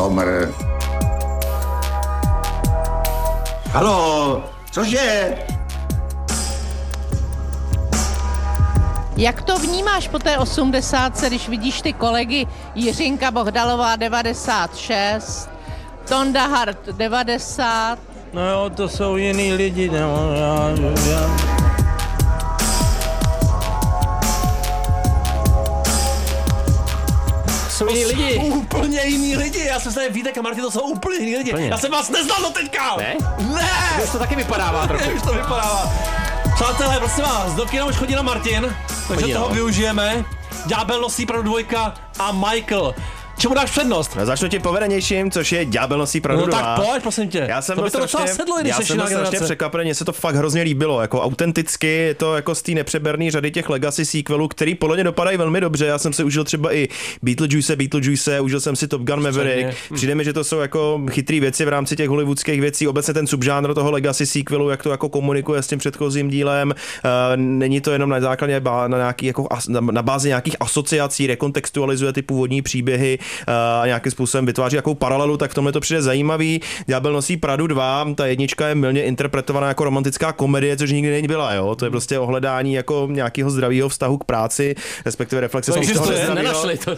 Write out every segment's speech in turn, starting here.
šomr. Haló, cože? Jak to vnímáš po té 80, když vidíš ty kolegy Jiřinka Bohdalová 96, Tonda Hart 90? No jo, to jsou jiný lidi, no, Jsou jiný lidi. Úplně jiný lidi, já jsem se Vítek a Martin, to jsou úplně jiný lidi. Úplně. Já jsem vás neznal do teďka. Ne? Ne! Už to taky vypadává trochu. Už to vypadává. Přátelé, prosím vás, do kina už chodila Martin, takže Chodil. toho využijeme. Ďábel nosí pravdu 2 a Michael. Čemu dáš přednost? No, začnu tím povedenějším, což je Ďábel nosí pravdu 2. No tak pojď, prosím tě. Já jsem to byl by to docela sedlo, když já jsi jsem na byl strašně generace. překvapený, mně se to fakt hrozně líbilo, jako autenticky, je to jako z té nepřeberné řady těch legacy sequelů, který podle mě dopadají velmi dobře. Já jsem si užil třeba i Beetlejuice, užil jsem si Top Gun Maverick. Přijde mi, že to jsou jako chytrý věci v rámci těch hollywoodských věcí. Obecně ten subžánr toho legacy sequelu, jak to jako komunikuje s tím předchozím dílem. Není to jenom na základě na bázi nějakých asociací, rekontextualizuje ty původní příběhy a nějakým způsobem vytváří jakou paralelu, tak v tomhle to přijde zajímavý. Ďábel nosí Pradu 2, ta jednička je mylně interpretovaná jako romantická komedie, což nikdy nebyla, jo. To je prostě ohledání jako nějakého zdravého vztahu k práci, respektive reflexe z toho Nenašli to.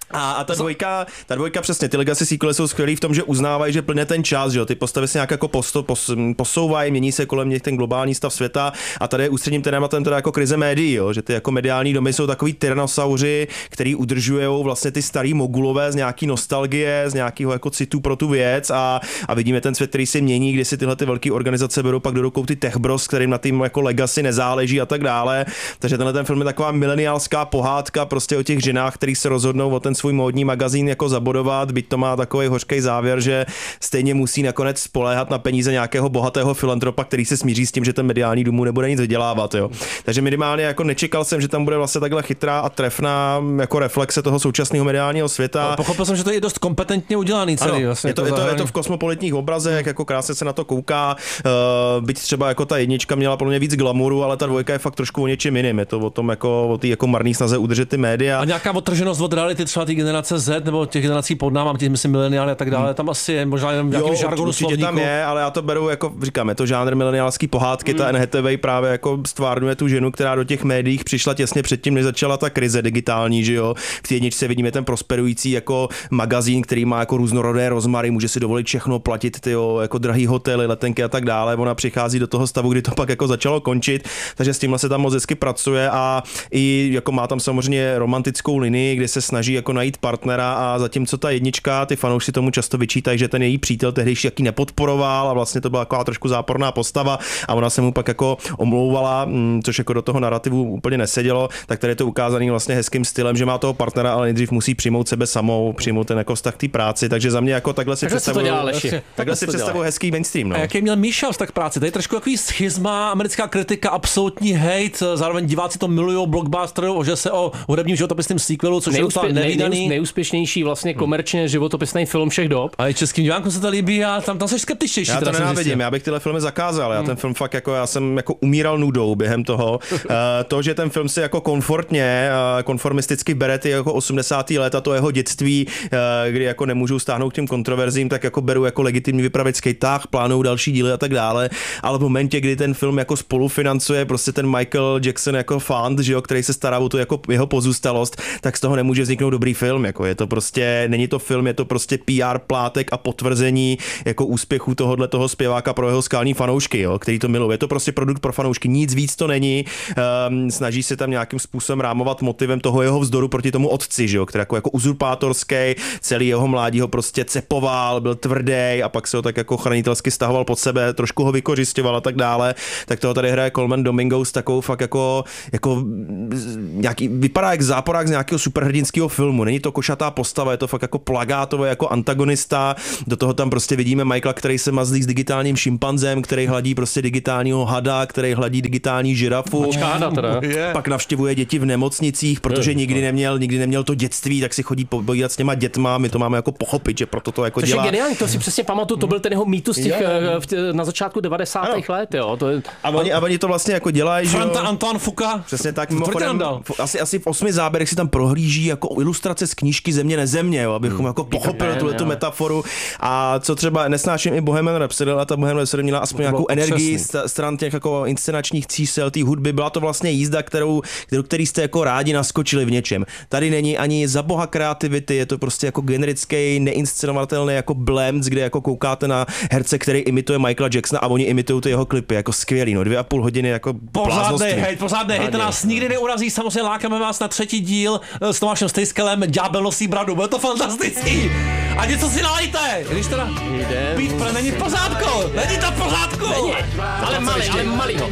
A ta dvojka přesně, ty legacy sequely jsou skvělý v tom, že uznávají, že plně ten čas, že jo, ty postavy se nějak jako posouvají, mění se kolem nich ten globální stav světa a tady je ústředním tématem teda jako krize médií, jo, že ty jako mediální domy jsou takový tyrannosauři, který udržujou vlastně ty starý mogulové z nějaký nostalgie, z nějakého jako citu pro tu věc a vidíme ten svět, který se mění, kdy si tyhle ty velké organizace berou pak do rukou ty tech bros, kterým na tým jako legacy nezáleží a tak dále. Takže tenhle ten film je taková mileniálská pohádka prostě o těch ženách, který se rozhodnou o ten svůj módní magazín jako zabodovat, byť to má takový hořký závěr, že stejně musí nakonec spoléhat na peníze nějakého bohatého filantropa, který se smíří s tím, že ten mediální dům nebude nic vydělávat, jo. Takže minimálně jako nečekal jsem, že tam bude vlastně takhle chytrá a trefná jako reflexe toho současného mediálního světa. Pochopil jsem, že to je dost kompetentně udělaný celý. Ano, vlastně je to v kosmopolitních obrazech, jako krásně se na to kouká. Byť třeba jako ta jednička měla pro mě víc glamouru, ale ta dvojka je fakt trošku o něčem jiným. Je to o tom jako o té jako marný snaze udržet ty média. A nějaká odtrženost od reality třeba té generace Z nebo těch generací pod náma, těch myslím mileniály a tak dále, tam asi je možná jenom nějakým žargonu slovníku. Tam je, ale já to beru jako, říkám, je to žánr mileniálský pohádky, ta NHTV právě jako stvárňuje tu ženu, která do těch médií přišla těsně předtím, než začala ta krize digitální, že jo. V té jedničce vidíme ten prosperující jako magazín, který má jako různorodé rozmary, může si dovolit všechno platit, tyjo, jako drahý hotely, letenky a tak dále. Ona přichází do toho stavu, kdy to pak jako začalo končit, takže s tímhle se tam moc hezky pracuje a i jako má tam samozřejmě romantickou linii, kde se snaží jako najít partnera a zatímco ta jednička, ty fanoušci tomu často vyčítají, že ten její přítel tehdejší jaký nepodporoval a vlastně to byla taková trošku záporná postava a ona se mu pak jako omlouvala, což jako do toho narrativu úplně nesedělo, tak tady je to ukázaný vlastně hezkým stylem, že má toho partnera, ale nejdřív musí přijmout sebe samou, přijmout ten jako vztah té práci, takže za mě jako takhle si představuju hezký mainstream, no. A jaký měl Míša vztah k práci? To je trošku takový schizma, americká kritika, absolutní hate, zároveň diváci to milujou blockbusterů, že se o hudebním životopisném sequelu, což je docela nevídaný. Nejúspěšnější vlastně komerčně životopisný film všech dob. A i českým divákům se to líbí a tam jsi skeptičtější. Já to nenávidím, já bych tyhle filmy zakázal, já ten film fakt jako, já jsem jako umíral nudou během toho. To, že ten film si jako konformisticky bere ty jako 80. léta, to jeho dětství, kdy jako nemůžou stáhnout k těm kontroverzím, tak jako beru jako legitimní vypravěcký tah, plánují další díly a tak dále, ale v momentě, kdy ten film jako spolufinancuje prostě ten Michael Jackson jako fund, že jo, který se stará o tu jako jeho pozůstalost, tak z toho nemůže vzniknout dobrý film, jako je to prostě, není to film, je to prostě PR plátek a potvrzení jako úspěchu toho zpěváka pro jeho skalní fanoušky, jo, který to miluje. Je to prostě produkt pro fanoušky, nic víc to není. Snaží se tam nějakým způsobem rámovat motivem toho jeho vzdoru proti tomu otci, že jo, který jako uzurpátorský, celý jeho mládí ho prostě cepoval, byl tvrdý a pak se ho tak jako chranitelsky stahoval pod sebe, trošku ho vykořisťoval a tak dále. Tak toho tady hraje Colman Domingo s takovou fakt jako nějaký, vypadá jak záporák z nějakého superhrdinského filmu. Není to košatá postava, je to fakt jako plagátový jako antagonista. Do toho tam prostě vidíme Michaela, který se mazlí s digitálním šimpanzem, který hladí prostě digitálního hada, který hladí digitální žirafu. Pak navštěvuje děti v nemocnicích, protože nikdy neměl to dětství, tak si chodí povídat s těma dětma, my to máme jako pochopit, že proto to jako dělá. To je geniální, to si přesně pamatuju, to byl ten jeho mýtus na začátku 90. let, jo. A oni to vlastně jako dělají, že Franta Antoine Fuqua. Přesně tak, mimochodem, asi v 8 záběrech si tam prohlíží jako ilustrace z knížky Země nezemě, jo, abychom jako pochopili tu metaforu. A co třeba nesnáším i Bohemian Rhapsody, ale ta Bohemian Rhapsody měla aspoň nějakou energii stran těch jako inscenačních čísel, té hudby. Byla to vlastně jízda, který jste jako rádi naskočili v něčem. Tady není ani za boha kreativity, je to prostě jako generický, neinscenovatelný jako blend, kde jako koukáte na herce, který imituje Michaela Jacksona a oni imitují ty jeho klipy, jako skvělý, no 2,5 hodiny jako Pořádnej hejt, to nás nikdy neurazí, samozřejmě lákáme vás na 3. díl s Tomášem Stejskelem, Ďábel nosí bradu, bude to fantastický. A něco si nalejte, když teda Pít není v pořádku, není to v pořádku. Ale malý.